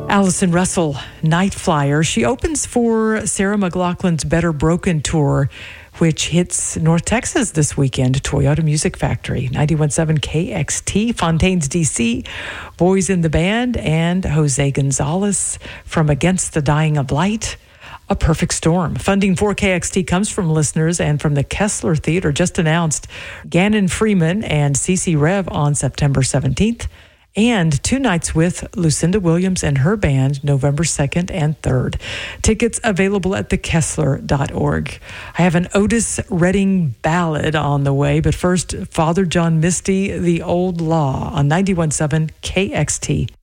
Allison Russell, Night Flyer. She opens for Sarah McLachlan's Better Broken Tour, which hits North Texas this weekend. Toyota Music Factory, 91.7 KXT, Fontaines, D.C., Boys in the Band, and Jose Gonzalez from Against the Dying of Light, A Perfect Storm. Funding for KXT comes from listeners and from the Kessler Theater. Just announced Gannon Freeman and CeCe Rev on September 17th. And 2 nights with Lucinda Williams and her band, November 2nd and 3rd. Tickets available at thekessler.org. I have an Otis Redding ballad on the way, but first, Father John Misty, The Old Law on 91.7 KXT.